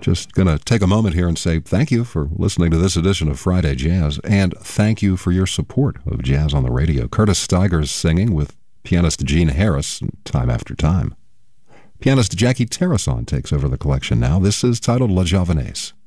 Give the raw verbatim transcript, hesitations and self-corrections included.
just going to take a moment here and say thank you for listening to this edition of Friday Jazz, and thank you for your support of Jazz on the Radio. Curtis Stigers singing with pianist Gene Harris, Time After Time. Pianist Jackie Terrason takes over the collection now. This is titled La Javanaise.